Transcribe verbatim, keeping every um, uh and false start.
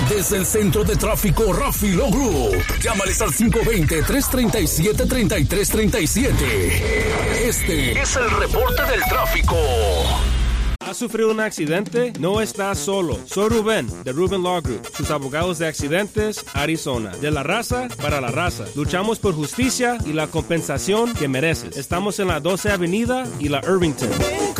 Desde el Centro de Tráfico Rafi Loglu. Llámales al cinco dos cero, tres tres siete, tres tres tres siete. Este es el reporte del tráfico. ¿Has sufrido un accidente? No estás solo. Soy Rubén, de Rubén Law Group, sus abogados de accidentes, Arizona. De la raza para la raza. Luchamos por justicia y la compensación que mereces. Estamos en la doce Avenida y la Irvington.